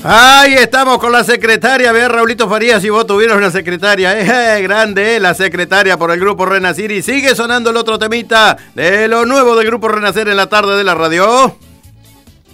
Ahí estamos con la secretaria. Vea, Raulito Farías, si vos tuvieras una secretaria. Grande, la secretaria por el Grupo Renacir. Y sigue sonando el otro temita de lo nuevo del Grupo Renacer en la tarde de la radio.